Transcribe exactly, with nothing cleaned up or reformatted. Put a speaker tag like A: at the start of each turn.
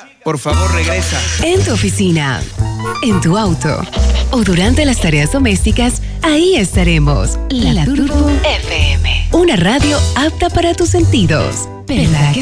A: por favor regresa.
B: En tu oficina, en tu auto o durante las tareas domésticas, ahí estaremos. La, La Turbo F M. Una radio apta para tus sentidos. ¿Verdad que